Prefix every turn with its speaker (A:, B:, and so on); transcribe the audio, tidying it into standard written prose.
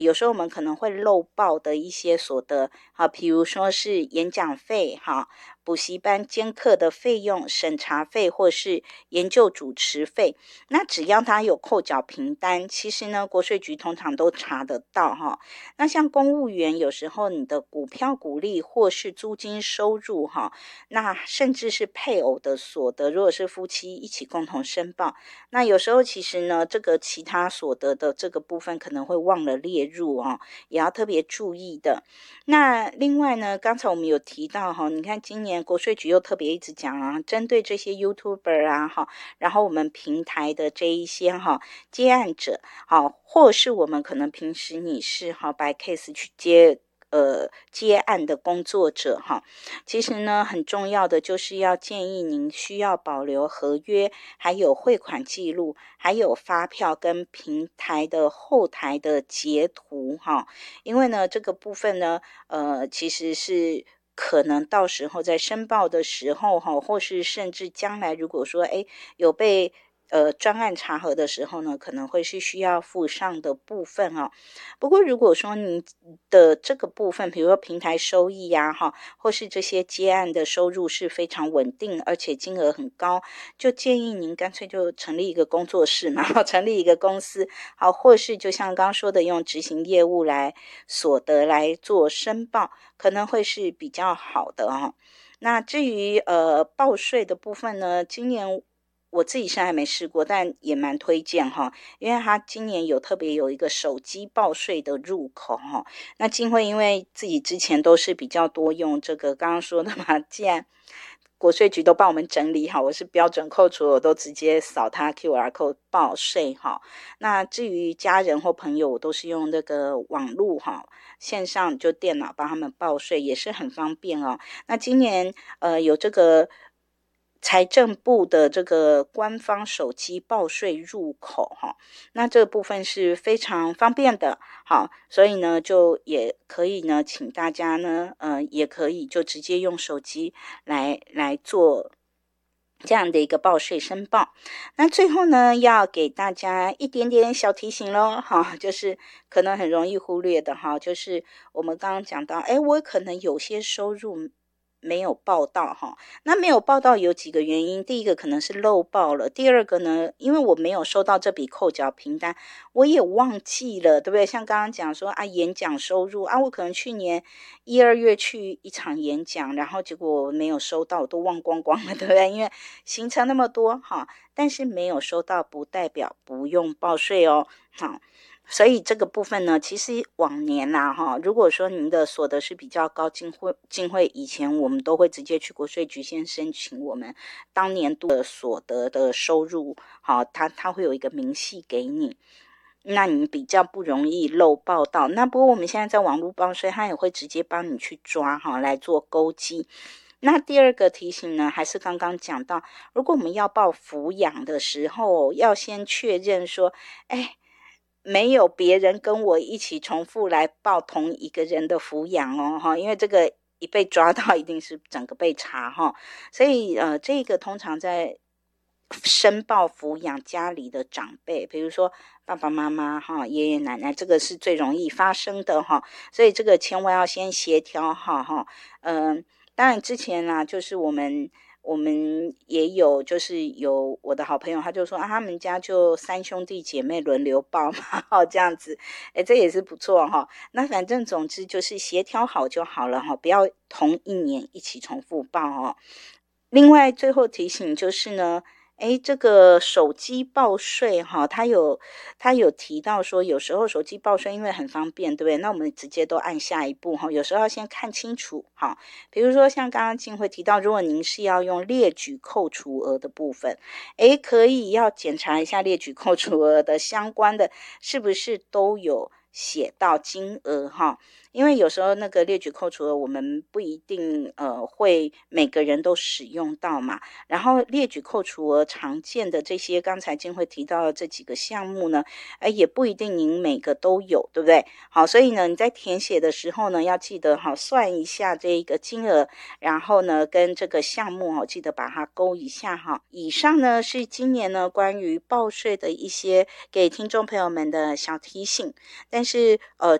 A: 有时候我们可能会漏报的一些所得，好，比如说是演讲费，哈，补习班兼课的费用、审查费或是研究主持费，那只要他有扣缴凭单，其实呢，国税局通常都查得到哈。那像公务员，有时候你的股票、股利或是租金收入哈，那甚至是配偶的所得，如果是夫妻一起共同申报，那有时候其实呢，这个其他所得的这个部分可能会忘了列入哦，也要特别注意的。那另外呢，刚才我们有提到哈，你看今年国税局又特别一直讲啊，针对这些 YouTuber 啊哈，然后我们平台的这一些哈接案者，好，或是我们可能平时你是哈by case 去接案的工作者哈，其实呢很重要的就是要建议您需要保留合约，还有汇款记录，还有发票跟平台的后台的截图哈，因为呢这个部分呢其实是可能到时候在申报的时候哈，或是甚至将来如果说有被专案查核的时候呢，可能会是需要附上的部分哦。不过如果说您的这个部分，比如说平台收益呀，哈，或是这些接案的收入是非常稳定，而且金额很高，就建议您干脆就成立一个工作室嘛，成立一个公司，好，或是就像刚刚说的，用执行业务来所得来做申报，可能会是比较好的哦。那至于报税的部分呢，今年我自己是还没试过，但也蛮推荐哈，因为他今年有特别有一个手机报税的入口哈。那金慧因为自己之前都是比较多用这个刚刚说的嘛，既然国税局都帮我们整理好，我是标准扣除，我都直接扫它 QR code 报税哈。那至于家人或朋友，我都是用那个网络哈，线上就电脑帮他们报税，也是很方便哦。那今年有这个财政部的这个官方手机报税入口哈，那这个部分是非常方便的，好，所以呢就也可以呢，请大家呢，也可以就直接用手机来做这样的一个报税申报。那最后呢，要给大家一点点小提醒咯，哈，就是可能很容易忽略的哈，就是我们刚刚讲到，我可能有些收入没有报到哈，那没有报到有几个原因，第一个可能是漏报了，第二个呢，因为我没有收到这笔扣缴凭单，我也忘记了，对不对？像刚刚讲说啊，演讲收入啊，我可能去年1、2月去一场演讲，然后结果我没有收到，我都忘光光了，对不对？因为行程那么多哈，但是没有收到不代表不用报税哦，好。所以这个部分呢，其实往年啦哈，如果说您的所得是比较高，进会以前我们都会直接去国税局先申请我们当年度的所得的收入，好，它会有一个明细给你，那你比较不容易漏报到。那不过我们现在在网络报税，它也会直接帮你去抓哈，来做勾稽。那第二个提醒呢，还是刚刚讲到，如果我们要报抚养的时候，要先确认说，没有别人跟我一起重复来报同一个人的抚养哦，哈，因为这个一被抓到，一定是整个被查哈，所以这个通常在申报抚养家里的长辈，比如说爸爸妈妈哈、爷爷奶奶，这个是最容易发生的哈，所以这个千万要先协调好哈，当然之前啦，就是我们也有，就是有我的好朋友，他就说啊，他们家就3兄弟姐妹轮流报嘛，这样子，这也是不错哈。那反正总之就是协调好就好了哈，不要同一年一起重复报哦。另外，最后提醒就是呢，这个手机报税哈，它有提到说，有时候手机报税因为很方便，对不对？那我们直接都按下一步哈，有时候要先看清楚哈。比如说像刚刚静慧提到，如果您是要用列举扣除额的部分，可以要检查一下列举扣除额的相关的是不是都有写到金额哈。因为有时候那个列举扣除额我们不一定会每个人都使用到嘛，然后列举扣除额常见的这些刚才金慧提到的这几个项目呢，也不一定您每个都有，对不对？好，所以呢你在填写的时候呢，要记得好算一下这一个金额，然后呢跟这个项目记得把它勾一下哈。以上呢是今年呢关于报税的一些给听众朋友们的小提醒，但但是